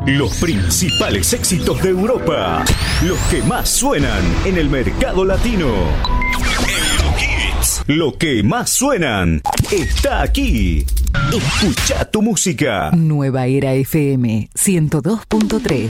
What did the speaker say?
Los principales éxitos de Europa, los que más suenan en el mercado latino. Eurohits, lo que más suenan, está aquí. Escucha tu música. Nueva Era FM 102.3.